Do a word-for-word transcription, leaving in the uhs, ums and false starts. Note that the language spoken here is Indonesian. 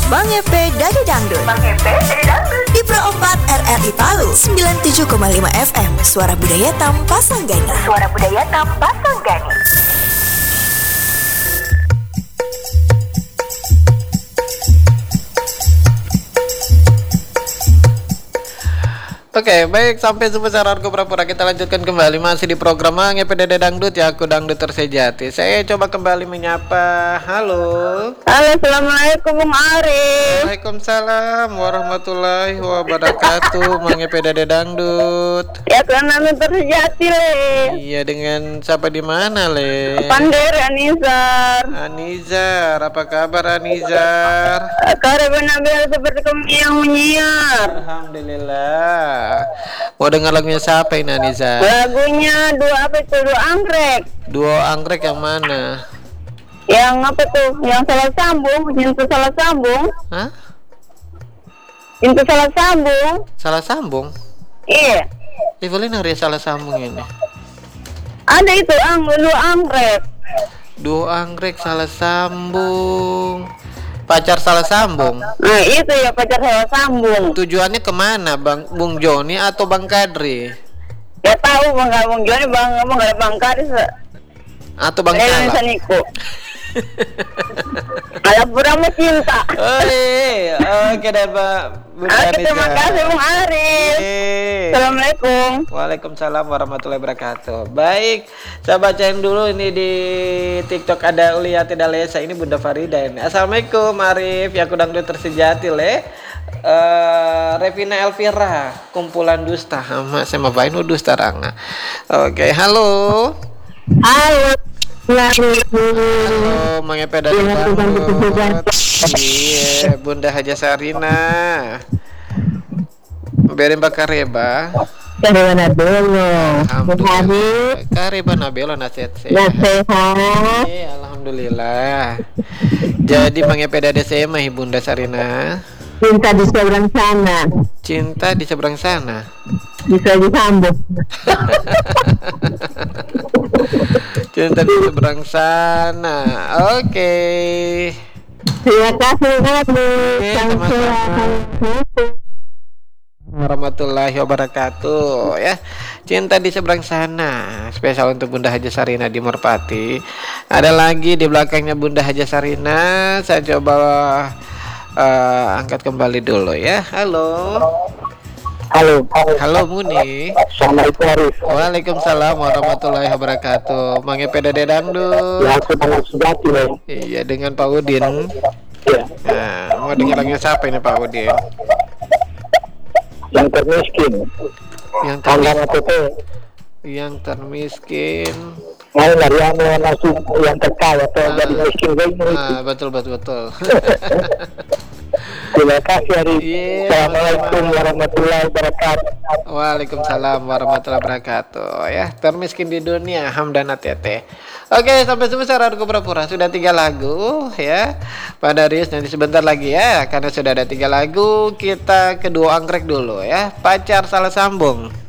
Bang Epe Dadi Dangdut. Bang Epe Dadi Dangdut. Di Pro empat R R I Palu sembilan puluh tujuh koma lima F M. Suara Budaya Tanpa Sanggani. Suara Budaya Tanpa Sanggani. Oke, baik, sampai sebesar harga pura-pura kita lanjutkan kembali masih di program Bang Epe Dadi Dangdut ya, aku dangdut tersejati. Saya coba kembali menyapa. Halo. Halo, assalamualaikum Bung Arif. Waalaikumsalam warahmatullahi wabarakatuh. Bang Epe Dadi Dangdut. Ya, kan dangdut tersejati le. Iya, dengan siapa di mana le? Pandir Anizar. Anizar, apa kabar Anizar? Kabar Nabil seperti kamu yang menyiar. Alhamdulillah. Mau dengar lagunya siapa ini Anizar? Lagunya dua apa itu? Dua anggrek. Dua anggrek yang mana? Yang apa tuh? Yang salah sambung, nyentuh salah sambung. Hah? Nyentuh salah sambung. Salah sambung? Iya. Evelyn hari salah sambung ini. Ada itu ang, dua anggrek. Dua anggrek salah sambung. Pacar salah sambung. Nah itu ya pacar salah sambung. Tujuannya kemana, Bang Bung Joni atau Bang Kadri? Ya tahu bang, bang Joni bang, bang ada bang Kadri. Atau Bang Salah. Salah? Alah pura cinta. Oh iya, oke deh Pak. Oke, terima kasih Bung Arif. Assalamualaikum. Waalaikumsalam warahmatullahi wabarakatuh. Baik, saya bacain dulu ini di TikTok ada Uliati Dalesa, ini Bunda Farida ini. Assalamualaikum Arif, ya aku dangdut tersejati le. Uh, Revina Elvira, kumpulan dusta. Sama saya mabain dusta ranga. Oke, halo. Halo. Halo, Bang Epe Dadi Dangdut. Iya, Bunda Haja Sarina. Berin bakar reba. Kareba Nabelo. Alhamdulillah. Kareba Nabelo nasihat sehat. Nasihat. Iya, alhamdulillah. Jadi Bang Epe Dadi saya mah Bunda Sarina. Cinta di seberang sana. Cinta di seberang sana. Bisa disambung. Cinta di seberang sana. Oke. Okay. Terima kasih warahmatullahi wabarakatuh ya. Cinta di seberang sana spesial untuk Bunda Haja Sarina di Merpati. Ada lagi di belakangnya Bunda Haja Sarina. Saya coba uh, angkat kembali dulu ya. Halo. Halo. Halo Muni. Assalamualaikum Arif. Waalaikumsalam warahmatullahi wabarakatuh. Bang Epe Dadi Dangdut. Ya, aku dangdut sejati loh. Iya, dengan Pak Udin. Iya. Nah, mau dengar lagunya siapa ini Pak Udin? Yang termiskin. Yang termiskin. Yang termiskin. Mau dari yang langsung yang terkaya atau jadi miskin gini. Ah, betul betul betul. Terima kasih Arif. Yeah, Assalamualaikum warahmatullahi wabarakatuh. Waalaikumsalam warahmatullahi wabarakatuh. Ya, termiskin di dunia hamdana tete. Oke, sampai sebesar harga pura-pura sudah tiga lagu ya. Pak Darius nanti sebentar lagi ya, karena sudah ada tiga lagu kita kedua anggrek dulu ya. Pacar salah sambung.